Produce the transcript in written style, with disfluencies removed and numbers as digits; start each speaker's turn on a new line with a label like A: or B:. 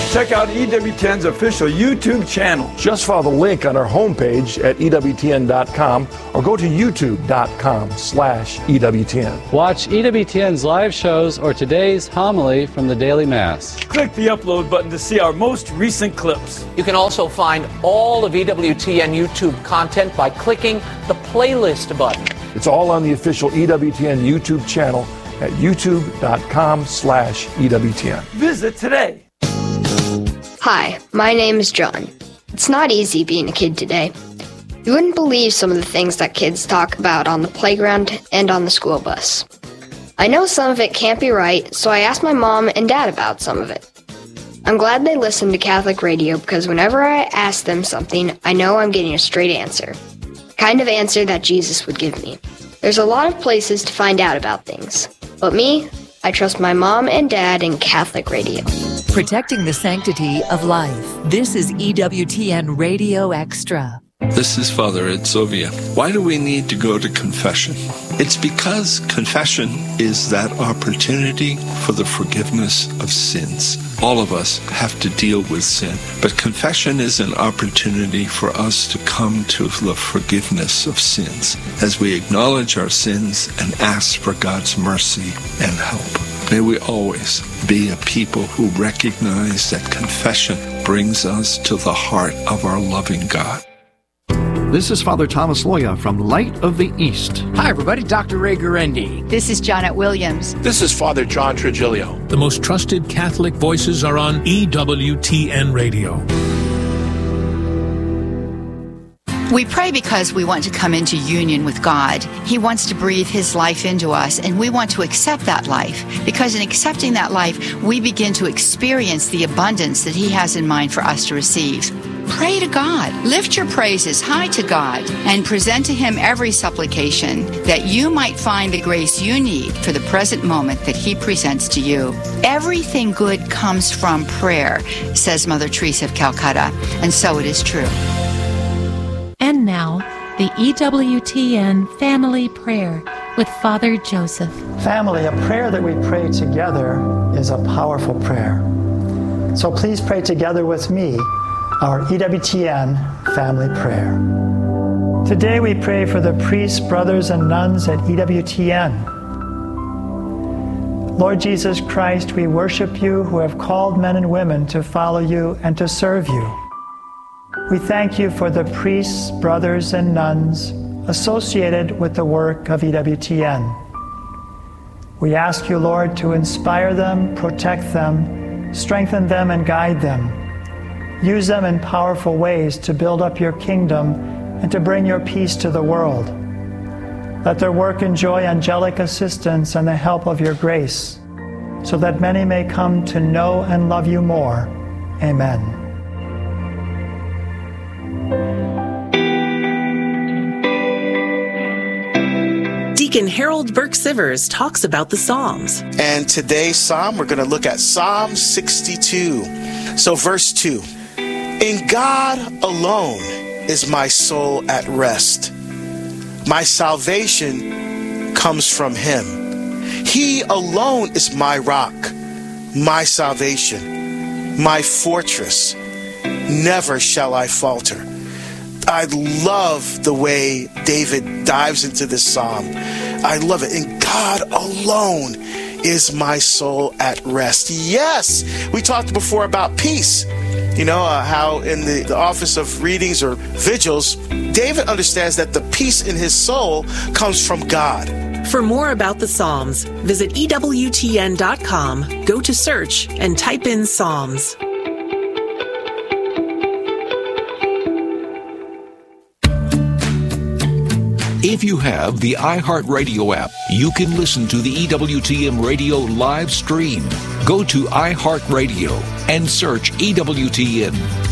A: check out EWTN's official YouTube channel.
B: Just follow the link on our homepage at EWTN.com or go to YouTube.com/EWTN.
C: Watch EWTN's live shows or today's homily from the Daily Mass.
A: Click the upload button to see our most recent clips.
D: You can also find all of EWTN YouTube content by clicking the playlist button.
B: It's all on the official EWTN YouTube channel at youtube.com/EWTN.
A: Visit today.
E: Hi, my name is John. It's not easy being a kid today. You wouldn't believe some of the things that kids talk about on the playground and on the school bus. I know some of it can't be right, so I asked my mom and dad about some of it. I'm glad they listen to Catholic radio because whenever I ask them something, I know I'm getting a straight answer. The kind of answer that Jesus would give me. There's a lot of places to find out about things. But me, I trust my mom and dad in Catholic radio.
F: Protecting the sanctity of life. This is EWTN Radio Extra.
G: This is Father Ed Sovia. Why do we need to go to confession? It's because confession is that opportunity for the forgiveness of sins. All of us have to deal with sin, but confession is an opportunity for us to come to the forgiveness of sins as we acknowledge our sins and ask for God's mercy and help. May we always be a people who recognize that confession brings us to the heart of our loving God.
H: This is Father Thomas Loya from Light of the East.
I: Hi, everybody. Dr. Ray Gurendi.
J: This is Janet Williams.
K: This is Father John Trigilio.
L: The most trusted Catholic voices are on EWTN Radio.
J: We pray because we want to come into union with God. He wants to breathe His life into us, and we want to accept that life. Because in accepting that life, we begin to experience the abundance that He has in mind for us to receive. Pray to God. Lift your praises high to God and present to Him every supplication that you might find the grace you need for the present moment that He presents to you. Everything good comes from prayer, says Mother Teresa of Calcutta, and so it is true.
M: And now, the EWTN Family Prayer with Father Joseph.
N: Family, a prayer that we pray together is a powerful prayer. So please pray together with me our EWTN Family Prayer. Today we pray for the priests, brothers, and nuns at EWTN. Lord Jesus Christ, we worship you who have called men and women to follow you and to serve you. We thank you for the priests, brothers, and nuns associated with the work of EWTN. We ask you, Lord, to inspire them, protect them, strengthen them, and guide them. Use them in powerful ways to build up your kingdom and to bring your peace to the world. Let their work enjoy angelic assistance and the help of your grace, so that many may come to know and love you more. Amen.
O: Deacon Harold Burke-Sivers talks about the Psalms.
P: And today's Psalm, we're going to look at Psalm 62. So verse 2. In God alone is my soul at rest. My salvation comes from Him. He alone is my rock, my salvation, my fortress. Never shall I falter. I love the way David dives into this psalm. I love it. In God alone is my soul at rest. Yes, we talked before about peace. You know, how in the office of readings or vigils, David understands that the peace in his soul comes from God.
O: For more about the Psalms, visit EWTN.com, go to search, and type in Psalms.
Q: If you have the iHeartRadio app, you can listen to the EWTN Radio live stream. Go to iHeartRadio and search EWTN.